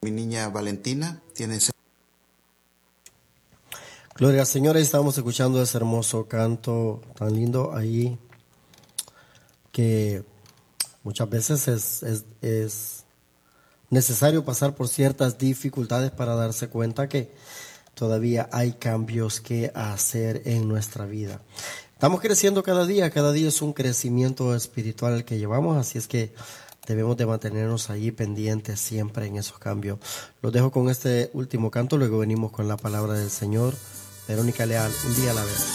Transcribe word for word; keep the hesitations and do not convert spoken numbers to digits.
Mi niña Valentina tiene... Gloria al Señor, estamos escuchando ese hermoso canto tan lindo ahí, que muchas veces es, es, es necesario pasar por ciertas dificultades para darse cuenta que todavía hay cambios que hacer en nuestra vida. Estamos creciendo cada día, cada día es un crecimiento espiritual el que llevamos, así es que debemos de mantenernos ahí pendientes siempre en esos cambios. Los dejo con este último canto, luego venimos con la palabra del Señor. Verónica Leal, un día a la vez.